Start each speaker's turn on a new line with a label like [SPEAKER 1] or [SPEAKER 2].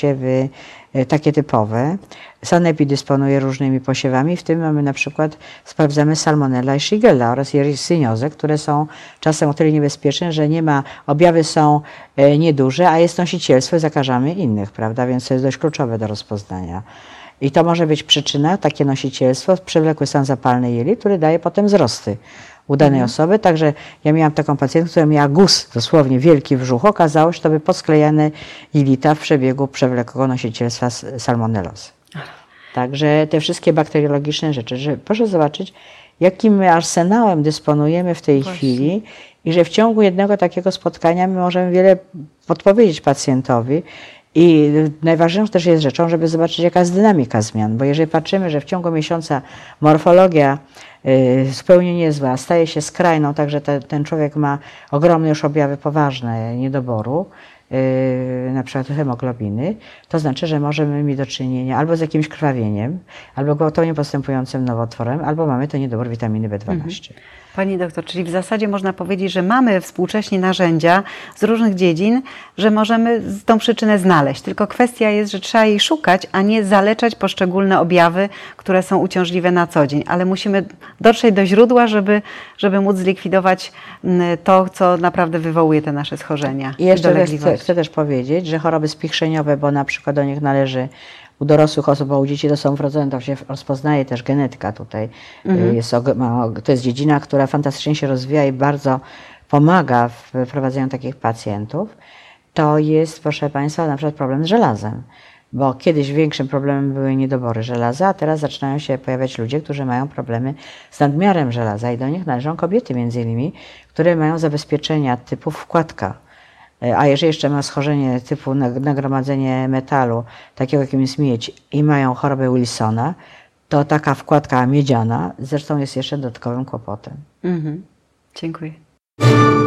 [SPEAKER 1] posiewy takie typowe. Sanepid dysponuje różnymi posiewami, w tym mamy na przykład, sprawdzamy Salmonella i Shigella oraz Yersinia, które są czasem o tyle niebezpieczne, że nie ma, objawy są nieduże, a jest nosicielstwo i zakażamy innych, prawda, więc to jest dość kluczowe do rozpoznania. I to może być przyczyna, takie nosicielstwo, przewlekły stan zapalny jelit, który daje potem wzrosty u danej osoby. Także ja miałam taką pacjentkę, która miała guz, dosłownie wielki brzuch. Okazało się, że to by podsklejane jelita w przebiegu przewlekłego nosicielstwa salmonellozy. Także te wszystkie bakteriologiczne rzeczy, że proszę zobaczyć, jakim my arsenałem dysponujemy w tej chwili i że w ciągu jednego takiego spotkania my możemy wiele podpowiedzieć pacjentowi. I najważniejszą też jest rzeczą, żeby zobaczyć, jaka jest dynamika zmian, bo jeżeli patrzymy, że w ciągu miesiąca morfologia zupełnie niezła staje się skrajną, także ten człowiek ma ogromne już objawy poważne niedoboru, na przykład hemoglobiny, to znaczy, że możemy mieć do czynienia albo z jakimś krwawieniem, albo gwałtownie postępującym nowotworem, albo mamy to niedobór witaminy B12.
[SPEAKER 2] Pani doktor, czyli w zasadzie można powiedzieć, że mamy współcześnie narzędzia z różnych dziedzin, że możemy tą przyczynę znaleźć. Tylko kwestia jest, że trzeba jej szukać, a nie zaleczać poszczególne objawy, które są uciążliwe na co dzień. Ale musimy dotrzeć do źródła, żeby móc zlikwidować to, co naprawdę wywołuje te nasze schorzenia.
[SPEAKER 1] I jeszcze chcę też powiedzieć, że choroby spichrzeniowe, bo na przykład do nich należy u dorosłych osób, bo u dzieci to są wrodzone, to się rozpoznaje też genetyka tutaj. To jest dziedzina, która fantastycznie się rozwija i bardzo pomaga w prowadzeniu takich pacjentów. To jest, proszę Państwa, na przykład problem z żelazem. Bo kiedyś większym problemem były niedobory żelaza, a teraz zaczynają się pojawiać ludzie, którzy mają problemy z nadmiarem żelaza i do nich należą kobiety między innymi, które mają zabezpieczenia typu wkładka. A jeżeli jeszcze ma schorzenie typu nagromadzenie metalu, takiego jakim jest miedź, i mają chorobę Wilsona, to taka wkładka miedziana zresztą jest jeszcze dodatkowym kłopotem.
[SPEAKER 2] Dziękuję.